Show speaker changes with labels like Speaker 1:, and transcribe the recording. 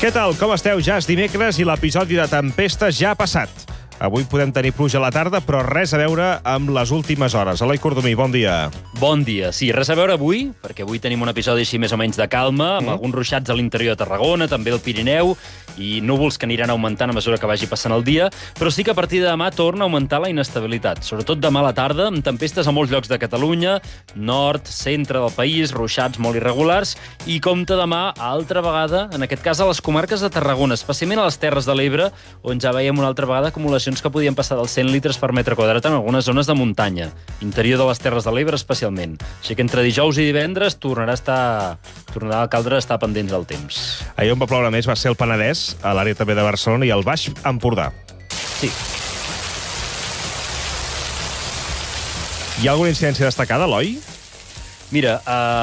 Speaker 1: Què tal? Com esteu? Ja és dimecres i l'episodi de Tempestes ja ha passat. Avui podem tenir pluja a la tarda, però res a veure amb les últimes hores. Eloi Cordomí, bon dia.
Speaker 2: Bon dia. Sí, res a veure avui, perquè avui tenim un episodi així més o menys de calma, amb alguns ruixats a l'interior de Tarragona, també al Pirineu, i núvols que aniran augmentant a mesura que vagi passant el dia, però sí que a partir de demà torna a augmentar la inestabilitat, sobretot demà a la tarda, amb tempestes a molts llocs de Catalunya, nord, centre del país, ruixats molt irregulars, i compte demà, altra vegada, en aquest cas a les comarques de Tarragona, especialment a les Terres de l'Ebre, on ja veiem una altra vegada acumulacions que podien passar dels 100 litres per metre quadrat en algunes zones de muntanya, interior de les Terres de l'Ebre especialment. Així que entre dijous i divendres tornarà a caldre estar pendents del temps.
Speaker 1: Ahir on va ploure més va ser el Penedès, a l'àrea també de Barcelona i el Baix Empordà.
Speaker 2: Sí.
Speaker 1: Hi ha alguna incidència destacada, Eloi?
Speaker 2: Mira,